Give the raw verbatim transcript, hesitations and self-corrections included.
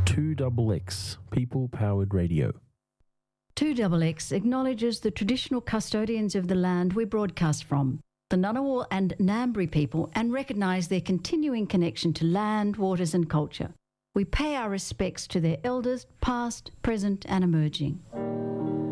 two X X, people-powered radio. two X X acknowledges the traditional custodians of the land we broadcast from, the Ngunnawal and Ngambri people, and recognise their continuing connection to land, waters and culture. We pay our respects to their elders, past, present and emerging.